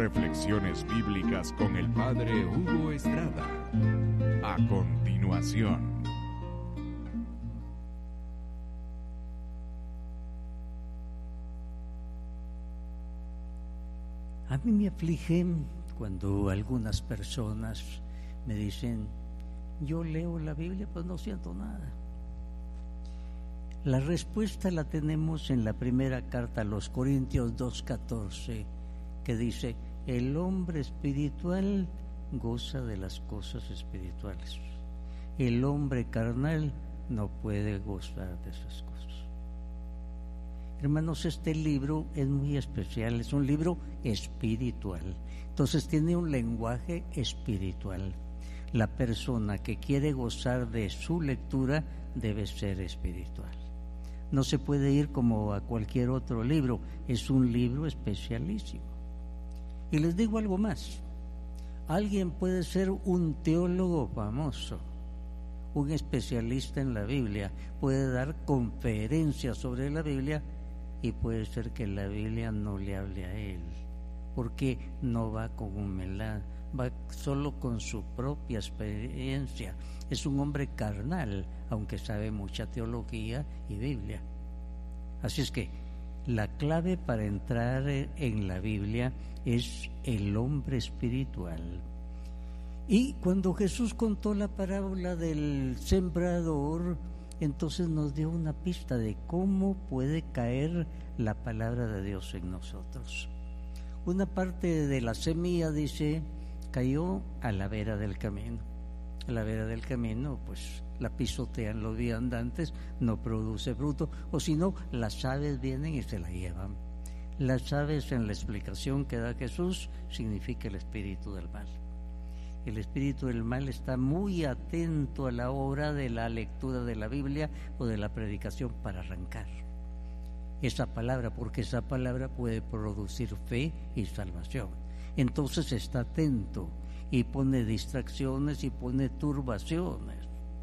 Reflexiones bíblicas con el Padre Hugo Estrada. A continuación. A mí me aflige cuando algunas personas me dicen: yo leo la Biblia, pues no siento nada. La respuesta la tenemos en la primera carta a los Corintios 2:14, que dice: el hombre espiritual goza de las cosas espirituales. El hombre carnal no puede gozar de esas cosas. Hermanos, este libro es muy especial, es un libro espiritual. Entonces tiene un lenguaje espiritual. La persona que quiere gozar de su lectura debe ser espiritual. No se puede ir como a cualquier otro libro, es un libro especialísimo. Y les digo algo más: alguien puede ser un teólogo famoso, un especialista en la Biblia, puede dar conferencias sobre la Biblia, y puede ser que la Biblia no le hable a él, porque no va con humildad, va solo con su propia experiencia. Es un hombre carnal, aunque sabe mucha teología y Biblia. Así es que la clave para entrar en la Biblia es el hombre espiritual. Y cuando Jesús contó la parábola del sembrador, entonces nos dio una pista de cómo puede caer la palabra de Dios en nosotros. Una parte de la semilla, dice, cayó a la vera del camino. A la vera del camino, pues la pisotean los viandantes, no produce fruto, o si no, las aves vienen y se la llevan. Las aves, en la explicación que da Jesús, significa el espíritu del mal. El espíritu del mal está muy atento a la hora de la lectura de la Biblia o de la predicación para arrancar esa palabra, porque esa palabra puede producir fe y salvación. Entonces está atento y pone distracciones y pone turbaciones.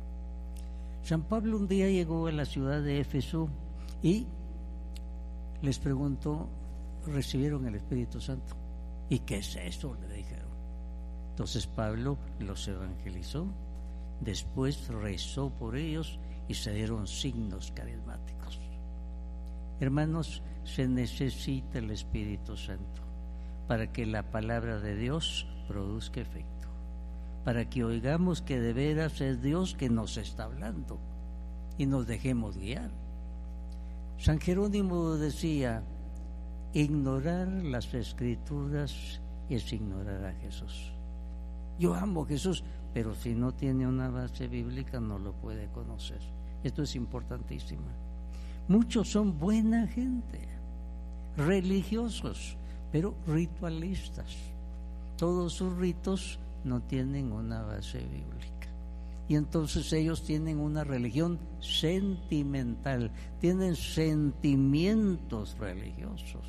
San Pablo un día llegó a la ciudad de Éfeso y les preguntó: ¿recibieron el Espíritu Santo? ¿Y qué es eso?, le dijeron. Entonces Pablo los evangelizó, después rezó por ellos y se dieron signos carismáticos. Hermanos, se necesita el Espíritu Santo para que la palabra de Dios produzca efecto, para que oigamos que de veras es Dios que nos está hablando y nos dejemos guiar. San Jerónimo decía: ignorar las Escrituras es ignorar a Jesús. Yo amo a Jesús, pero si no tiene una base bíblica no lo puede conocer. Esto es importantísimo. Muchos son buena gente, religiosos, pero ritualistas. Todos sus ritos no tienen una base bíblica. Y entonces ellos tienen una religión sentimental, tienen sentimientos religiosos.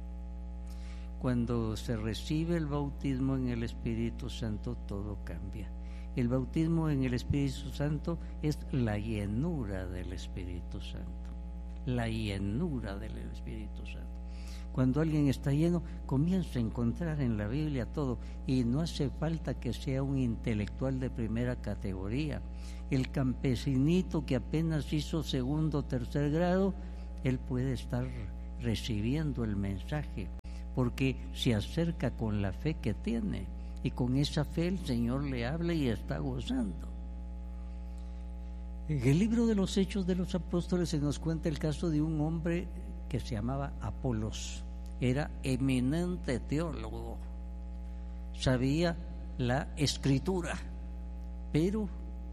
Cuando se recibe el bautismo en el Espíritu Santo, todo cambia. El bautismo en el Espíritu Santo es la llenura del Espíritu Santo. La llenura del Espíritu Santo. Cuando alguien está lleno, comienza a encontrar en la Biblia todo, y no hace falta que sea un intelectual de primera categoría. El campesinito que apenas hizo segundo o tercer grado, él puede estar recibiendo el mensaje, porque se acerca con la fe que tiene, y con esa fe el Señor le habla y está gozando. En el libro de los Hechos de los Apóstoles se nos cuenta el caso de un hombre que se llamaba Apolos. Era eminente teólogo, sabía la Escritura, pero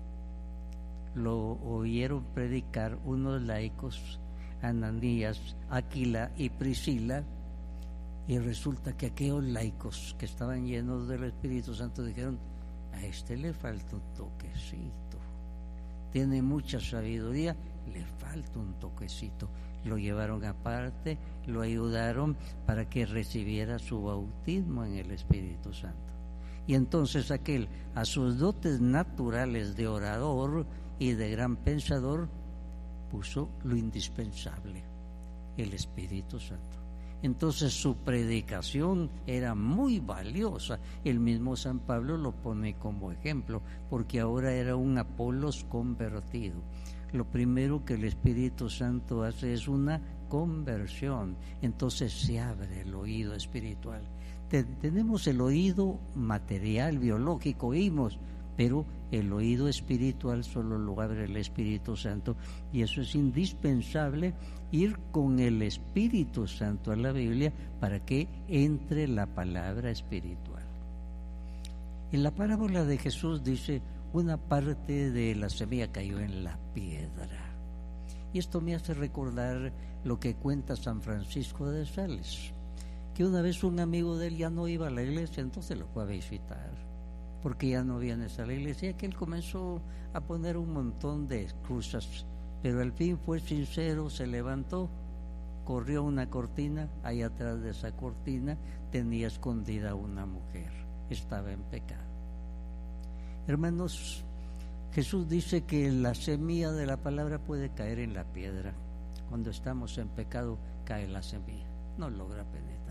lo oyeron predicar unos laicos, Ananías, Aquila y Priscila, y resulta que aquellos laicos que estaban llenos del Espíritu Santo dijeron: a este le falta un toquecito, tiene mucha sabiduría, le falta un toquecito. Lo llevaron aparte, lo ayudaron para que recibiera su bautismo en el Espíritu Santo. Y entonces aquel, a sus dotes naturales de orador y de gran pensador, puso lo indispensable, el Espíritu Santo. Entonces su predicación era muy valiosa. El mismo San Pablo lo pone como ejemplo, porque ahora era un Apolos convertido. Lo primero que el Espíritu Santo hace es una conversión. Entonces se abre el oído espiritual. Tenemos el oído material, biológico, oímos, pero el oído espiritual solo lo abre el Espíritu Santo, y eso es indispensable, ir con el Espíritu Santo a la Biblia para que entre la palabra espiritual. En la parábola de Jesús dice: una parte de la semilla cayó en la piedra. Y esto me hace recordar lo que cuenta San Francisco de Sales, que una vez un amigo de él ya no iba a la iglesia, entonces lo fue a visitar, porque ya no vienes a la iglesia, que él comenzó a poner un montón de excusas, pero al fin fue sincero, se levantó, corrió una cortina, ahí atrás de esa cortina tenía escondida una mujer, estaba en pecado. Hermanos, Jesús dice que la semilla de la palabra puede caer en la piedra. Cuando estamos en pecado cae la semilla, no logra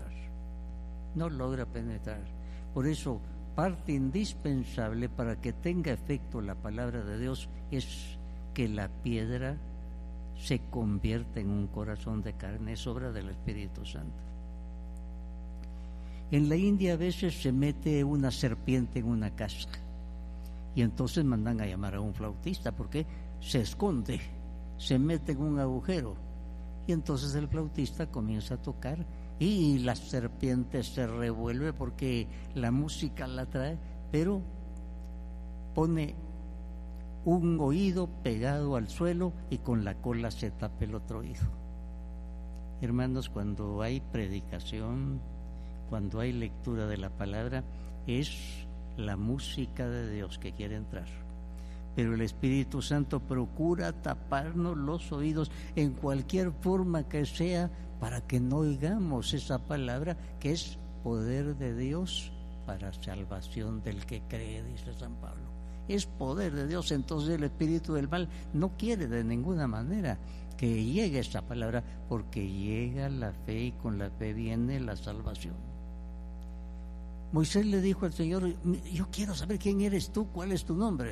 penetrar. Por eso, parte indispensable para que tenga efecto la palabra de Dios es que la piedra se convierta en un corazón de carne. Es obra del Espíritu Santo. En la India a veces se mete una serpiente en una casa y entonces mandan a llamar a un flautista, porque se esconde, se mete en un agujero, y entonces el flautista comienza a tocar y la serpiente se revuelve porque la música la trae, pero pone un oído pegado al suelo y con la cola se tapa el otro oído. Hermanos, cuando hay predicación, cuando hay lectura de la palabra, es la música de Dios que quiere entrar. Pero el Espíritu Santo procura taparnos los oídos en cualquier forma que sea, para que no oigamos esa palabra que es poder de Dios para salvación del que cree, dice San Pablo. Es poder de Dios. Entonces el espíritu del mal no quiere de ninguna manera que llegue esa palabra, porque llega la fe y con la fe viene la salvación. Moisés le dijo al Señor: yo quiero saber quién eres tú, cuál es tu nombre.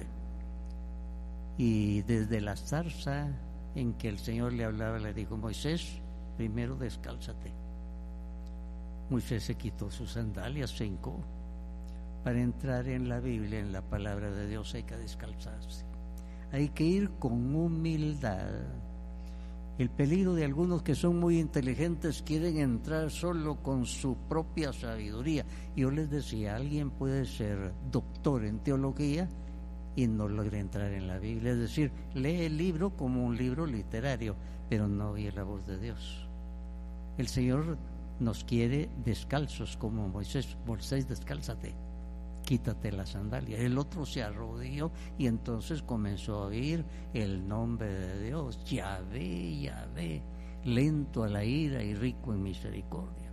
Y desde la zarza en que el Señor le hablaba, le dijo: Moisés, primero descálzate. Moisés se quitó sus sandalias, se hincó. Para entrar en la Biblia, en la palabra de Dios, hay que descalzarse. Hay que ir con humildad. El peligro de algunos que son muy inteligentes, quieren entrar solo con su propia sabiduría. Yo les decía, alguien puede ser doctor en teología y no logra entrar en la Biblia. Es decir, lee el libro como un libro literario, pero no oye la voz de Dios. El Señor nos quiere descalzos, como Moisés. Moisés, descálzate, quítate la sandalia. El otro se arrodilló y entonces comenzó a oír el nombre de Dios: Yahvé, Yahvé, lento a la ira y rico en misericordia.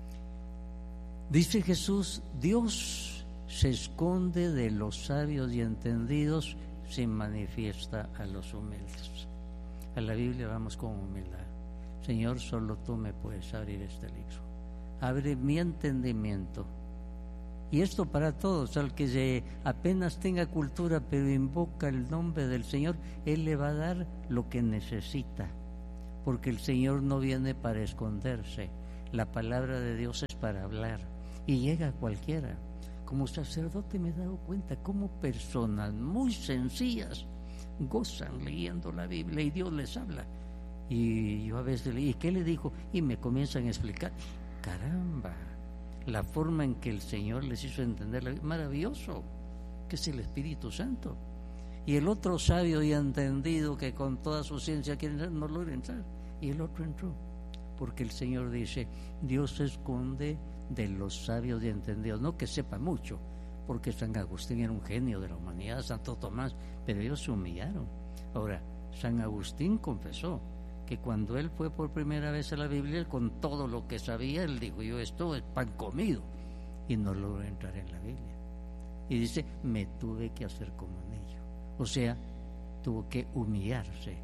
Dice Jesús: Dios se esconde de los sabios y entendidos, se manifiesta a los humildes. A la Biblia vamos con humildad. Señor, solo tú me puedes abrir este libro. Abre mi entendimiento. Y esto para todos, al que apenas tenga cultura pero invoca el nombre del Señor, Él le va a dar lo que necesita, porque el Señor no viene para esconderse. La palabra de Dios es para hablar y llega a cualquiera. Como sacerdote me he dado cuenta cómo personas muy sencillas gozan leyendo la Biblia y Dios les habla. Y yo a veces ¿y qué le dijo? Y me comienzan a explicar. Caramba, la forma en que el Señor les hizo entender, maravilloso, que es el Espíritu Santo. Y el otro sabio y entendido que con toda su ciencia quiere entrar, no logra entrar. Y el otro entró, porque el Señor dice: Dios se esconde de los sabios y entendidos, no que sepa mucho, porque San Agustín era un genio de la humanidad, Santo Tomás, pero ellos se humillaron. Ahora, San Agustín confesó que cuando él fue por primera vez a la Biblia, con todo lo que sabía, él dijo: yo esto es pan comido, y no logró entrar en la Biblia. Y dice: me tuve que hacer como en ello. O sea, tuvo que humillarse.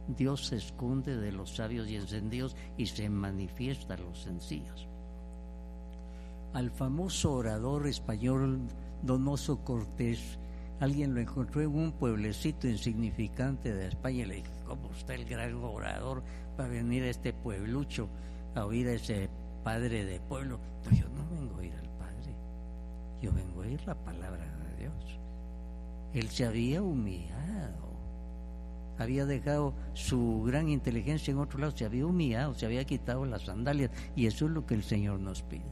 Dios se esconde de los sabios y encendidos y se manifiesta a los sencillos. Al famoso orador español Donoso Cortés, alguien lo encontró en un pueblecito insignificante de España y le dijo: ¿cómo está el gran orador para venir a este pueblucho a oír a ese padre de pueblo? No, yo no vengo a oír al padre, yo vengo a oír la palabra de Dios. Él se había humillado, había dejado su gran inteligencia en otro lado, se había humillado, se había quitado las sandalias, y eso es lo que el Señor nos pide.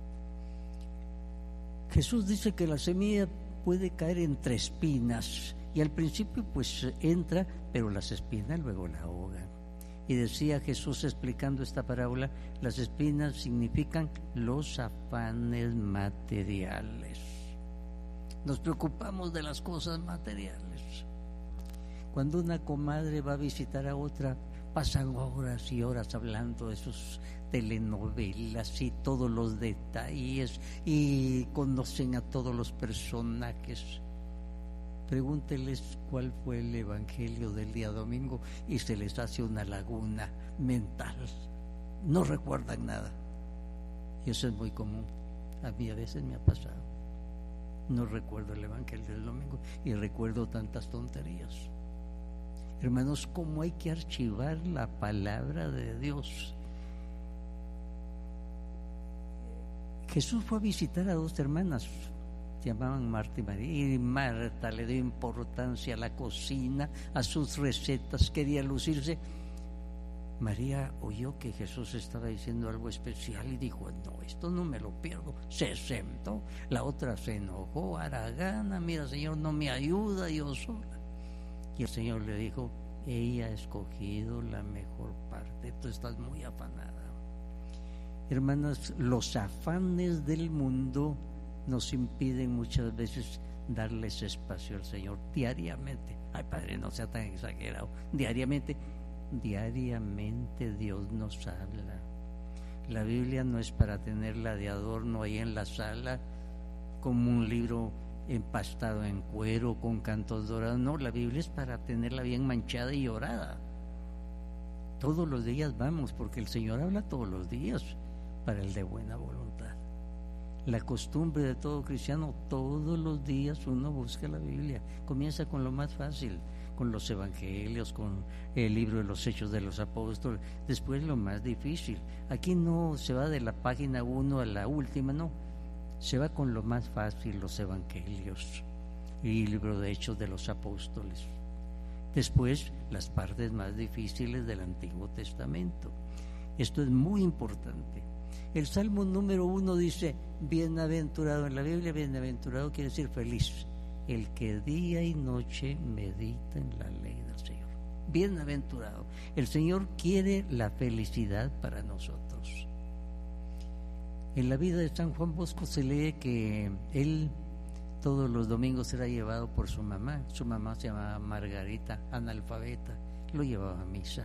Jesús dice que la semilla puede caer entre espinas, y al principio pues entra, pero las espinas luego la ahogan. Y decía Jesús explicando esta parábola, las espinas significan los afanes materiales. Nos preocupamos de las cosas materiales. Cuando una comadre va a visitar a otra, pasan horas y horas hablando de sus telenovelas y todos los detalles, y conocen a todos los personajes. Pregúnteles cuál fue el evangelio del día domingo y se les hace una laguna mental. No recuerdan nada. Y eso es muy común. A mí a veces me ha pasado. No recuerdo el evangelio del domingo y recuerdo tantas tonterías. Hermanos, ¿cómo hay que archivar la palabra de Dios? Jesús fue a visitar a dos hermanas, se llamaban Marta y María, y Marta le dio importancia a la cocina, a sus recetas, quería lucirse. María oyó que Jesús estaba diciendo algo especial y dijo: no, esto no me lo pierdo. Se sentó. La otra se enojó, haragana: mira, Señor, no me ayuda, yo sola. Y el Señor le dijo: ella ha escogido la mejor parte, tú estás muy afanada. Hermanas, los afanes del mundo nos impiden muchas veces darles espacio al Señor diariamente. Ay, Padre, no sea tan exagerado. Diariamente Dios nos habla. La Biblia no es para tenerla de adorno ahí en la sala como un libro empastado en cuero con cantos dorados. No, la Biblia es para tenerla bien manchada y orada. Todos los días vamos, porque el Señor habla todos los días para el de buena voluntad. La costumbre de todo cristiano, todos los días uno busca la Biblia. Comienza con lo más fácil, con los evangelios, con el libro de los Hechos de los Apóstoles, después lo más difícil. Aquí no se va de la página 1 a la última, no, se va con lo más fácil, los evangelios y el libro de Hechos de los Apóstoles. Después las partes más difíciles del Antiguo Testamento. Esto es muy importante. El Salmo número 1 dice: bienaventurado. En la Biblia, bienaventurado quiere decir feliz, el que día y noche medita en la ley del Señor. Bienaventurado. El Señor quiere la felicidad para nosotros. En la vida de San Juan Bosco se lee que él todos los domingos era llevado por su mamá. Su mamá se llamaba Margarita, analfabeta, lo llevaba a misa.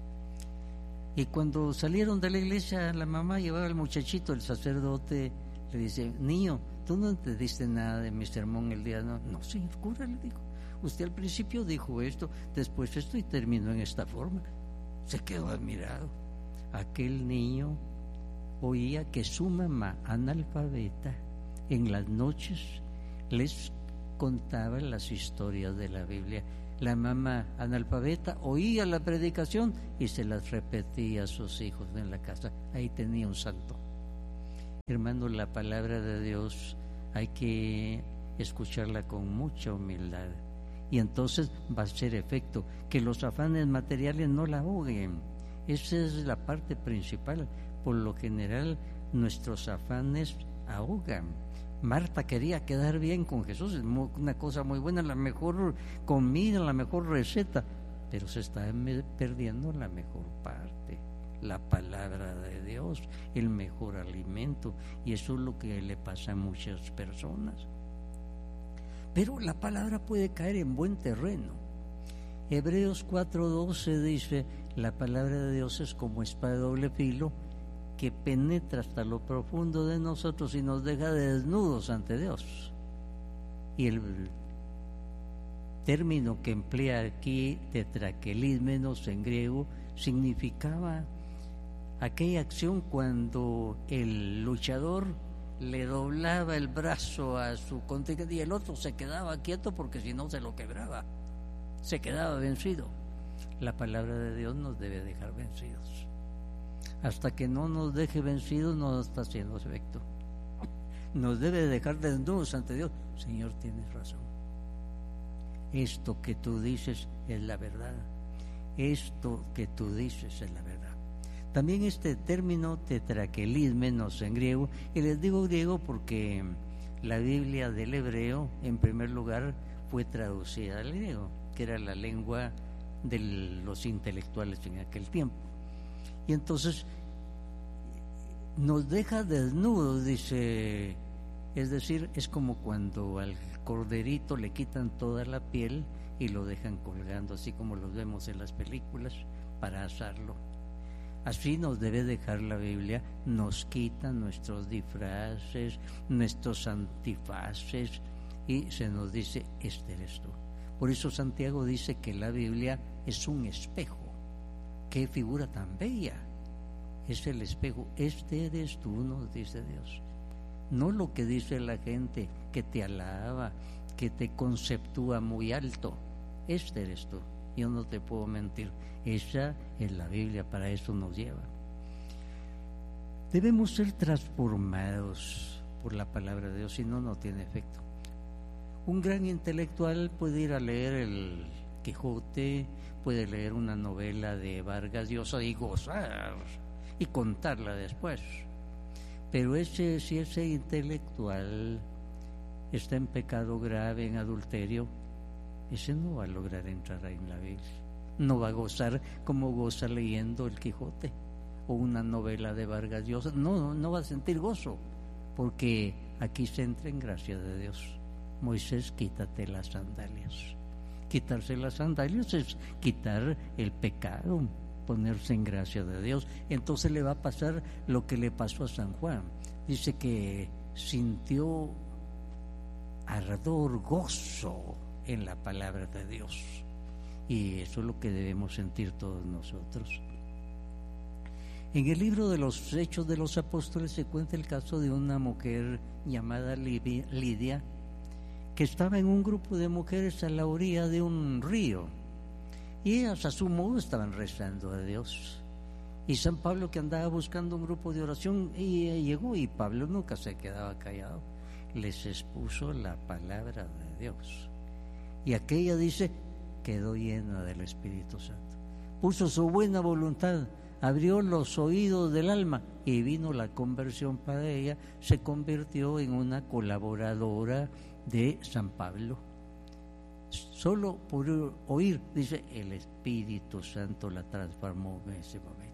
Y cuando salieron de la iglesia, la mamá llevaba al muchachito. El sacerdote le dice: niño, ¿tú no entendiste nada de mi sermón el día? No, señor cura, le dijo. Usted al principio dijo esto, después esto, y terminó en esta forma. Se quedó admirado. Aquel niño oía que su mamá, analfabeta, en las noches les contaba las historias de la Biblia. La mamá analfabeta oía la predicación y se las repetía a sus hijos en la casa. Ahí tenía un santo. Hermano, la palabra de Dios hay que escucharla con mucha humildad, y entonces va a ser efecto, que los afanes materiales no la ahoguen. Esa es la parte principal. Por lo general nuestros afanes ahogan. Marta quería quedar bien con Jesús, es una cosa muy buena, la mejor comida, la mejor receta, pero se está perdiendo la mejor parte, la palabra de Dios, el mejor alimento, y eso es lo que le pasa a muchas personas. Pero la palabra puede caer en buen terreno. Hebreos 4:12 dice: la palabra de Dios es como espada de doble filo, que penetra hasta lo profundo de nosotros y nos deja desnudos ante Dios. Y término que emplea aquí, tetraquelímenos en griego, significaba aquella acción cuando el luchador le doblaba el brazo a su contrincante y el otro se quedaba quieto porque si no se lo quebraba, se quedaba vencido. La palabra de Dios nos debe dejar vencidos. Hasta que no nos deje vencidos no está haciendo efecto. Nos debe dejar desnudos ante Dios. Señor, tienes razón. Esto que tú dices es la verdad. Esto que tú dices es la verdad. También este término tetraquelímenos en griego, y les digo griego porque la Biblia del hebreo, en primer lugar, fue traducida al griego, que era la lengua de los intelectuales en aquel tiempo. Y entonces nos deja desnudos, dice, es decir, es como cuando al corderito le quitan toda la piel y lo dejan colgando, así como los vemos en las películas, para asarlo. Así nos debe dejar la Biblia, nos quita nuestros disfraces, nuestros antifaces y se nos dice, este eres tú. Por eso Santiago dice que la Biblia es un espejo. ¡Qué figura tan bella! Es el espejo, este eres tú, nos dice Dios. No lo que dice la gente que te alaba, que te conceptúa muy alto. Este eres tú. Yo no te puedo mentir. Esa es la Biblia, para eso nos lleva. Debemos ser transformados por la palabra de Dios, si no, no tiene efecto. Un gran intelectual puede ir a leer el Quijote, puede leer una novela de Vargas Llosa y gozar y contarla después. Pero si ese intelectual está en pecado grave, en adulterio, ese no va a lograr entrar en la Biblia. No va a gozar como goza leyendo el Quijote o una novela de Vargas Llosa. No va a sentir gozo, porque aquí se entra en gracia de Dios. Moisés, quítate las sandalias. Quitarse las sandalias es quitar el pecado, ponerse en gracia de Dios. Entonces le va a pasar lo que le pasó a San Juan. Dice que sintió ardor, gozo en la palabra de Dios. Y eso es lo que debemos sentir todos nosotros. En el libro de los Hechos de los Apóstoles se cuenta el caso de una mujer llamada Lidia, que estaba en un grupo de mujeres a la orilla de un río, y ellas a su modo estaban rezando a Dios. Y San Pablo, que andaba buscando un grupo de oración, y llegó, y Pablo nunca se quedaba callado, les expuso la palabra de Dios. Y aquella, dice, quedó llena del Espíritu Santo. Puso su buena voluntad, abrió los oídos del alma y vino la conversión para ella. Se convirtió en una colaboradora de San Pablo. Solo por oír, dice, el Espíritu Santo la transformó en ese momento.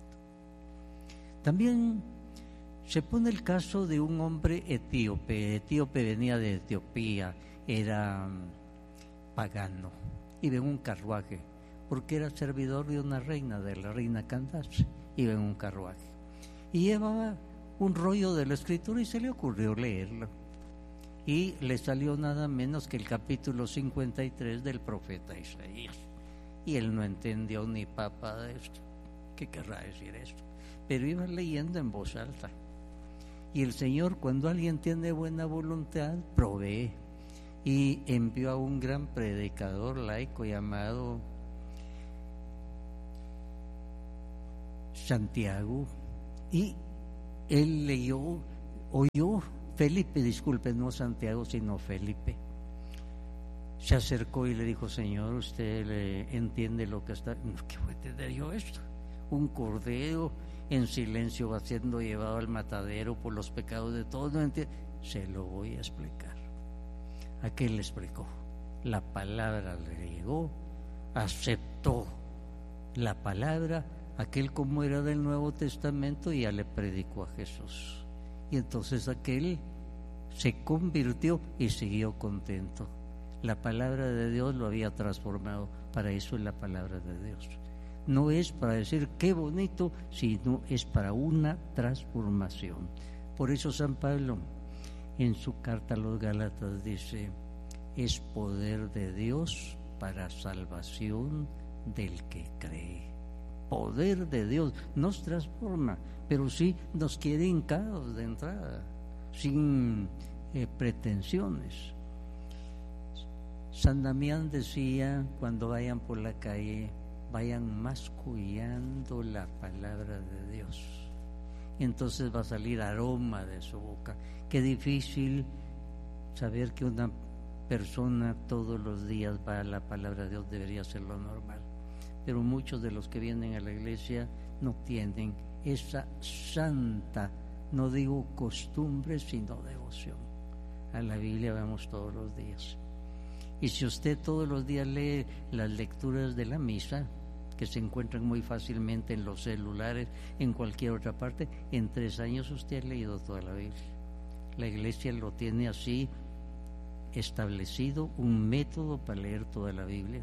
También se pone el caso de un hombre etíope. Etíope venía de Etiopía, era pagano, iba en un carruaje, porque era servidor de una reina, de la reina Candace. Iba en un carruaje y llevaba un rollo de la Escritura y se le ocurrió leerlo. Y le salió nada menos que el capítulo 53 del profeta Isaías. Y él no entendió ni papa de esto. ¿Qué querrá decir esto? Pero iba leyendo en voz alta. Y el Señor, cuando alguien tiene buena voluntad, provee. Y envió a un gran predicador laico llamado Santiago. Y él oyó Felipe, disculpe, no Santiago, sino Felipe. Se acercó y le dijo: Señor, ¿usted le entiende lo que está? ¿Qué voy a entender yo esto? Un cordero en silencio va siendo llevado al matadero por los pecados de todos. No entiende. Se lo voy a explicar. Aquel le explicó. La palabra le llegó, aceptó la palabra. Aquel, como era del Nuevo Testamento, ya le predicó a Jesús. Y entonces aquel se convirtió y siguió contento. La palabra de Dios lo había transformado. Para eso es la palabra de Dios. No es para decir qué bonito, sino es para una transformación. Por eso San Pablo, en su carta a los Gálatas, dice: es poder de Dios para salvación del que cree. Poder de Dios nos transforma, pero sí nos quiere hincados de entrada, sin pretensiones. San Damián decía, cuando vayan por la calle, vayan mascullando la palabra de Dios. Entonces va a salir aroma de su boca. Qué difícil saber que una persona todos los días va a la palabra de Dios, debería ser lo normal. Pero muchos de los que vienen a la iglesia no tienen esa santa, no digo costumbre, sino devoción. A la Biblia vamos todos los días. Y si usted todos los días lee las lecturas de la misa, que se encuentran muy fácilmente en los celulares, en cualquier otra parte, en 3 años usted ha leído toda la Biblia. La iglesia lo tiene así establecido, un método para leer toda la Biblia.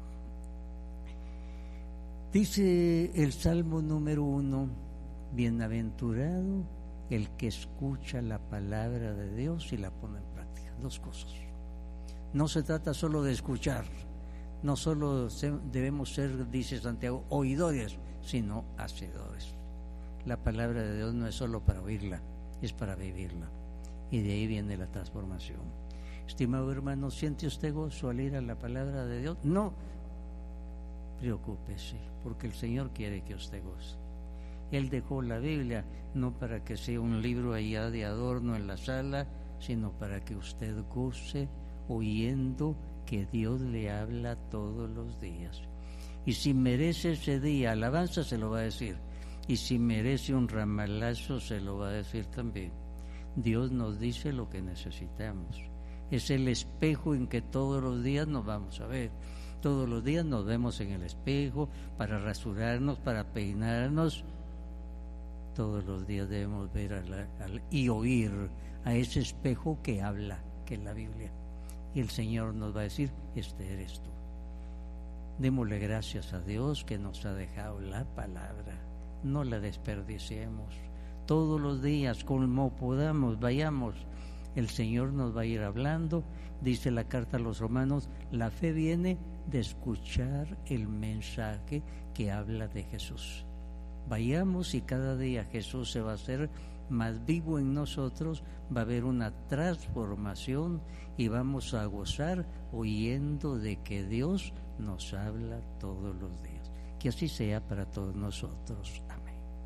Dice el Salmo número 1, bienaventurado el que escucha la palabra de Dios y la pone en práctica. 2 cosas. No se trata solo de escuchar, no solo debemos ser, dice Santiago, oidores, sino hacedores. La palabra de Dios no es solo para oírla, es para vivirla. Y de ahí viene la transformación. Estimado hermano, ¿siente usted gozo al ir a la palabra de Dios? No, preocúpese, porque el Señor quiere que usted goce. Él dejó la Biblia no para que sea un libro allá de adorno en la sala, sino para que usted goce oyendo que Dios le habla todos los días. Y si merece ese día alabanza, se lo va a decir. Y si merece un ramalazo, se lo va a decir también. Dios nos dice lo que necesitamos. Es el espejo en que todos los días nos vamos a ver. Todos los días nos vemos en el espejo para rasurarnos, para peinarnos. Todos los días debemos ver y oír a ese espejo que habla, que es la Biblia. Y el Señor nos va a decir, este eres tú. Démosle gracias a Dios que nos ha dejado la palabra. No la desperdiciemos. Todos los días, como podamos, vayamos. El Señor nos va a ir hablando. Dice la carta a los Romanos, la fe viene de escuchar el mensaje que habla de Jesús. Vayamos y cada día Jesús se va a hacer más vivo en nosotros, va a haber una transformación y vamos a gozar oyendo de que Dios nos habla todos los días. Que así sea para todos nosotros.